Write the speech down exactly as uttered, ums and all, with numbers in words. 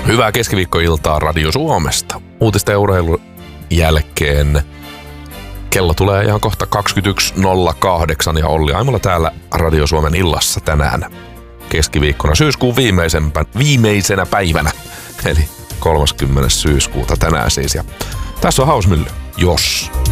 Hyvää keskiviikkoiltaa Radio Suomesta. Uutisten ja urheilun jälkeen kello tulee ihan kohta kaksikymmentäyksi nolla kahdeksan ja Olli Aimola täällä Radio Suomen illassa tänään keskiviikkona syyskuun viimeisenä päivänä. Eli kolmaskymmenes syyskuuta tänään siis. Ja tässä on Hausmylly, jos...